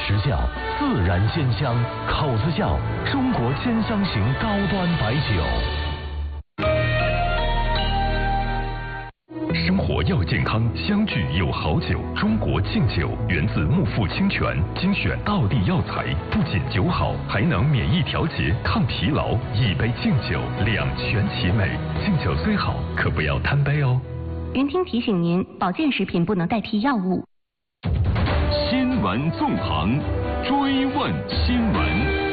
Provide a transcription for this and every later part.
实窖，自然鲜香。口子窖，中国鲜香型高端白酒。生活要健康，相聚有好酒。中国敬酒源自木富清泉，精选道地药材，不仅酒好，还能免疫调节、抗疲劳。一杯敬酒，两全其美。敬酒虽好，可不要贪杯哦。 云听提醒您，保健食品不能代替药物。 新闻纵横，追问新闻。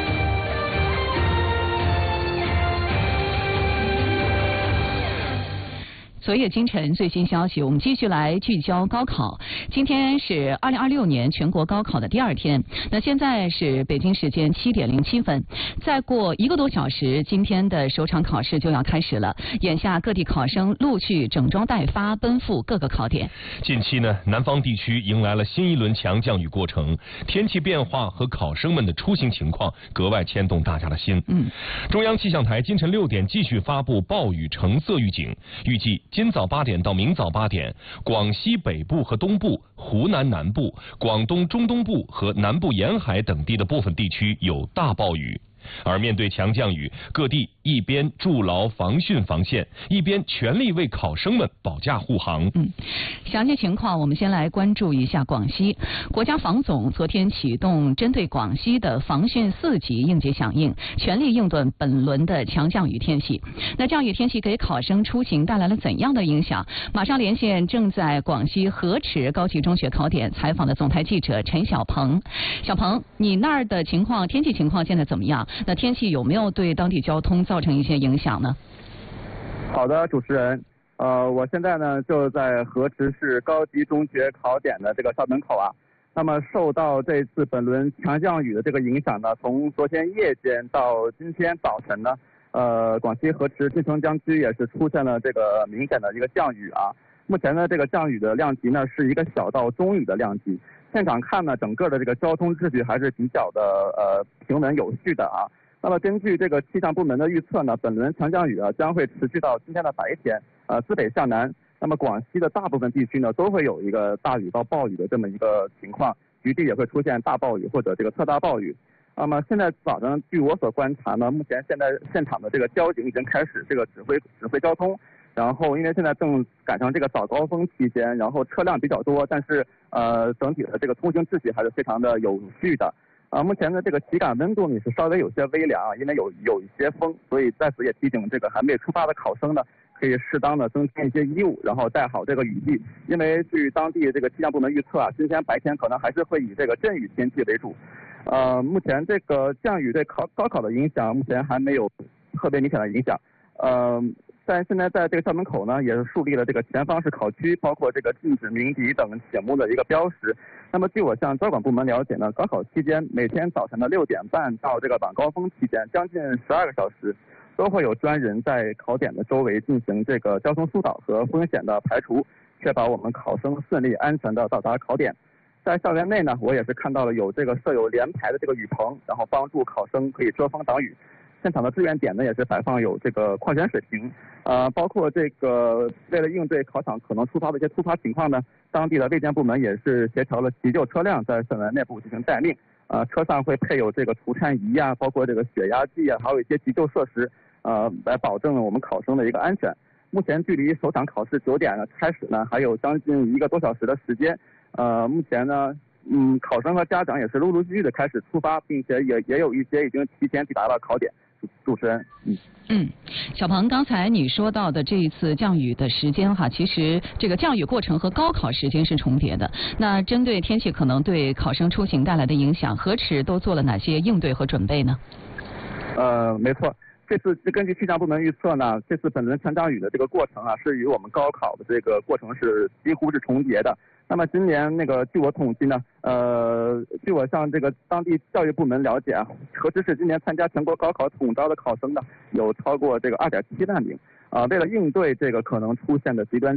昨夜今晨最新消息，我们继续来聚焦高考。今天是2026年全国高考的第2天。那现在是北京时间7点07分，再过1个多小时，今天的首场考试就要开始了。眼下各地考生陆续整装待发，奔赴各个考点。 近期呢，南方地区迎来了新一轮强降雨过程，天气变化和考生们的出行情况格外牵动大家的心。中央气象台今晨6点继续发布暴雨橙色预警，预计今早8点到明早8点，广西北部和东部、湖南南部、广东中东部和南部沿海等地的部分地区有大暴雨。而面对强降雨，各地一边筑牢防汛防线，一边全力为考生们保驾护航。 详细情况我们先来关注一下广西。国家防总昨天启动针对广西的防汛4级应急响应，全力应对本轮的强降雨天气。那降雨天气给考生出行带来了怎样的影响？马上连线正在广西河池高级中学考点采访的总台记者陈小鹏。小鹏，你那儿的情况，天气情况现在怎么样？那天气有没有对当地交通造成一些影响呢？ 好的，主持人，我现在呢就在河池市高级中学考点的这个校门口啊。那么受到这次本轮强降雨的这个影响呢，从昨天夜间到今天早晨呢，广西河池晋城江区也是出现了这个明显的一个降雨啊。目前呢，这个降雨的量级呢是一个小到中雨的量级。现场看呢，整个的这个交通秩序还是比较的平稳有序的啊。那么根据这个气象部门的预测呢，本轮强降雨啊将会持续到今天的白天，自北向南。那么广西的大部分地区呢都会有一个大雨到暴雨的这么一个情况，局地也会出现大暴雨或者这个特大暴雨。那么现在早上据我所观察呢，目前现在现场的这个交警已经开始这个指挥交通。然后因为现在正赶上这个早高峰期间，然后车辆比较多，但是整体的这个通行秩序还是非常的有序的。目前的这个体感温度呢是稍微有些微凉，因为有一些风，所以在此也提醒这个还没出发的考生呢，可以适当的增添一些衣物，然后带好这个雨具。因为据当地这个气象部门预测啊，今天白天可能还是会以这个阵雨天气为主。目前这个降雨对高考的影响目前还没有特别明显的影响。但现在在这个校门口呢，也是树立了这个前方是考区，包括这个禁止鸣笛等醒目的一个标识。那么据我向交管部门了解呢，高考期间每天早晨的6点半到这个晚高峰期间，将近12个小时，都会有专人在考点的周围进行这个交通疏导和风险的排除，确保我们考生顺利安全的到达考点。在校园内呢，我也是看到了有这个设有连排的这个雨棚，然后帮助考生可以遮风挡雨。现场的志愿点呢也是摆放有这个矿泉水瓶，包括这个为了应对考场可能出发的一些突发情况呢，当地的卫健部门也是协调了急救车辆在校园内部进行待命，车上会配有这个除颤仪啊，包括这个血压计啊，还有一些急救设施，来保证我们考生的一个安全。目前距离首场考试9点开始呢，还有将近1个多小时的时间，目前呢。考生和家长也是陆陆续续的开始出发，并且也有一些已经提前抵达了考点。主持人， 小鹏，刚才你说到的这一次降雨的时间哈，其实这个降雨过程和高考时间是重叠的。那针对天气可能对考生出行带来的影响，河池都做了哪些应对和准备呢？ 没错。这次根据气象部门预测呢，这次本轮强降雨的这个过程啊，是与我们高考的这个过程是几乎是重叠的。那么今年据我统计呢，据我向这个当地教育部门了解啊，河池市今年参加全国高考统招的考生呢，有超过这个2.7万名。为了应对这个可能出现的极端